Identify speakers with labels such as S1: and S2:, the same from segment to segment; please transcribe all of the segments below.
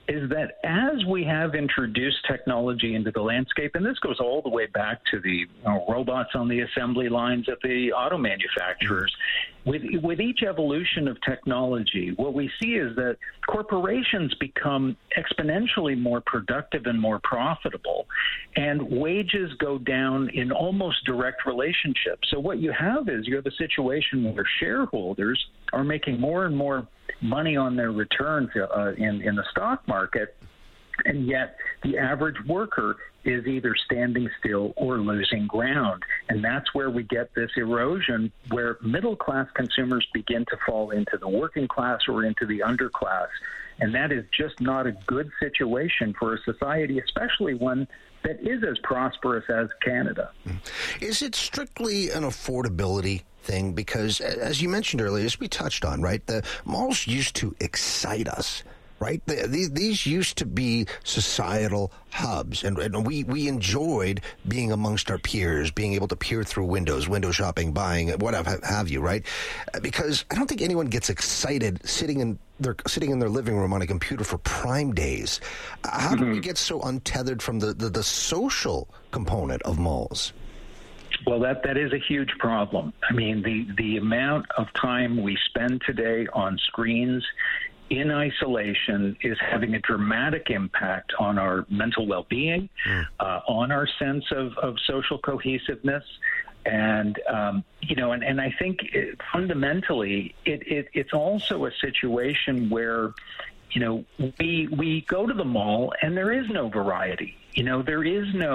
S1: is that as we have introduced technology into the landscape, and this goes all the way back to the robots on the assembly lines at the auto manufacturers, with each evolution of technology, what we see is that corporations become exponentially more productive and more profitable, and wages go down in almost direct relationship. So what you have is you have a situation where shareholders are making more and more money on their returns in the stock market, and yet the average worker is either standing still or losing ground. And that's where we get this erosion where middle-class consumers begin to fall into the working class or into the underclass. And that is just not a good situation for a society, especially one that is as prosperous as Canada.
S2: Is it strictly an affordability thing? Because as you mentioned earlier, as we touched on, right, the malls used to excite us. Right? These used to be societal hubs, and we enjoyed being amongst our peers, being able to peer through windows, window shopping, buying, whatever have you, right? Because I don't think anyone gets excited sitting in their living room on a computer for Prime Days. How do we get so untethered from the social component of malls?
S1: Well, that is a huge problem. I mean, the amount of time we spend today on screens in isolation is having a dramatic impact on our mental well-being, on our sense of social cohesiveness. And, and I think fundamentally it's also a situation where, we go to the mall and there is no variety. There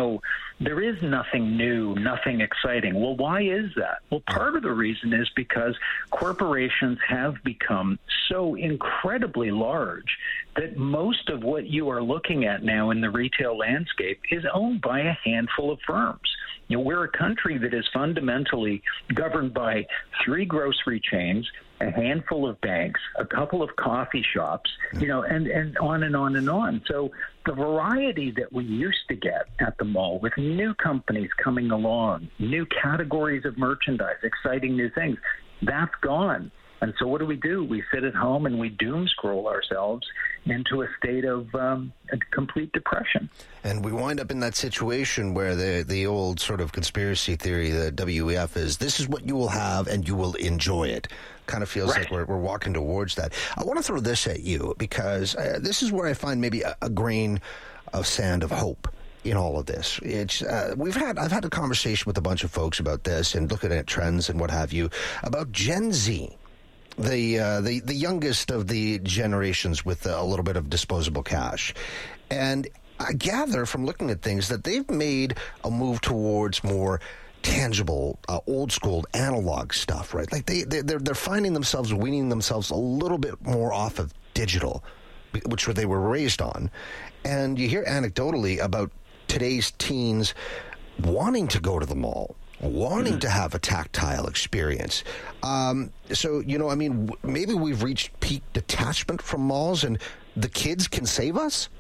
S1: is nothing new, nothing exciting. Well, why is that? Well, part of the reason is because corporations have become so incredibly large that most of what you are looking at now in the retail landscape is owned by a handful of firms. We're a country that is fundamentally governed by 3 grocery chains, a handful of banks, a couple of coffee shops, and on and on and on. So the variety that we used to get at the mall with new companies coming along, new categories of merchandise, exciting new things, that's gone. And so what do? We sit at home and we doom scroll ourselves into a state of a complete depression.
S2: And we wind up in that situation where the old sort of conspiracy theory, the WEF, is this is what you will have and you will enjoy it. Kind of feels like we're walking towards that. I want to throw this at you because this is where I find maybe a grain of sand of hope in all of this. It's I've had a conversation with a bunch of folks about this and looking at trends and what have you about Gen Z. The youngest of the generations with a little bit of disposable cash. And I gather from looking at things that they've made a move towards more tangible, old school, analog stuff, right? Like they're finding themselves, weaning themselves a little bit more off of digital, which they were raised on. And you hear anecdotally about today's teens wanting to go to the mall, wanting to have a tactile experience. So, maybe we've reached peak detachment from malls and the kids can save us?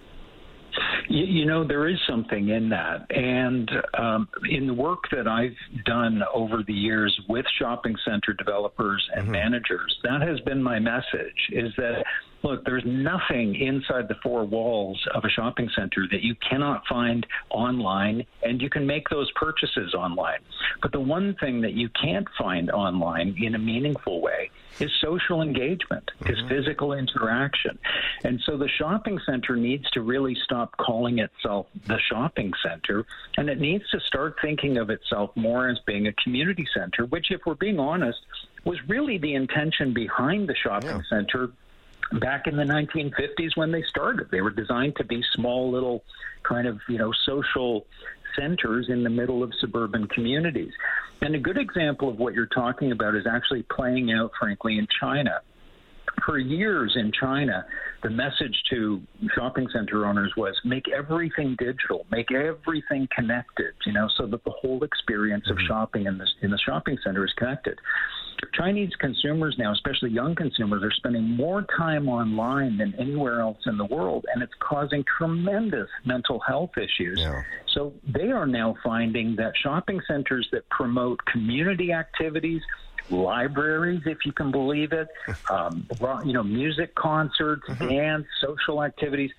S1: There is something in that. And in the work that I've done over the years with shopping center developers and managers, that has been my message, is that, look, there's nothing inside the 4 walls of a shopping center that you cannot find online, and you can make those purchases online. But the one thing that you can't find online in a meaningful way is social engagement, is physical interaction. And so the shopping center needs to really stop calling itself the shopping center, and it needs to start thinking of itself more as being a community center, which, if we're being honest, was really the intention behind the shopping center back in the 1950s when they started. They were designed to be small little kind of, social centers in the middle of suburban communities. And a good example of what you're talking about is actually playing out, frankly, in China. For years in China, the message to shopping center owners was make everything digital, make everything connected, so that the whole experience of shopping in the shopping center is connected. Chinese consumers now, especially young consumers, are spending more time online than anywhere else in the world, and it's causing tremendous mental health issues. Yeah. So they are now finding that shopping centers that promote community activities, libraries, if you can believe it, music concerts, dance, social activities,